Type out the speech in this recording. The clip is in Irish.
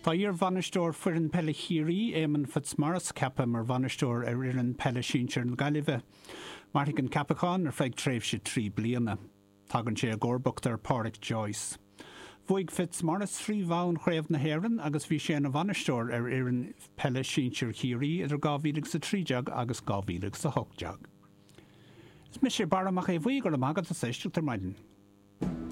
Tá ar bhanaisteoir fuireann pelle chiaí éman Fitzmaurice cappa mar bhanaisteoir ar iarrainn pelle síonseir na Gaillimhe. Marthaigh an capacán ar feadh tréimh sé 3 bliana. Tagann sé a gcórbachta ar Pádraic Joyce. Bhuaigh Fitzmaurice phríomhabhainn chréamh na hÉireann agus bhí sé na bhanaisteoir ar iarrainn pelle síonseir chiaí idir 2013 agus 2018. Is mis sé bara amach é bhuaigh ar amach a 6 tar maidin.